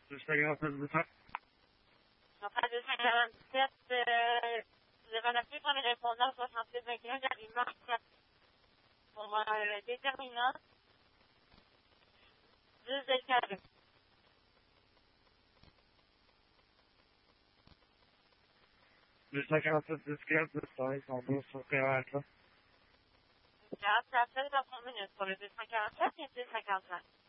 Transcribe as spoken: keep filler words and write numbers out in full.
deux cent quarante-sept, deux cents. Enfin, deux cent quarante-sept, euh, vous avez appelé pour les répondants soixante-six vingt et un d'arrivement pour euh, le déterminant dix de carré. deux cent quarante-sept, dix quatre, dix cinq, on douze sur P R H. quatre, ça fait dans trente minutes pour le deux cent quarante-sept et deux cent quarante-cinq.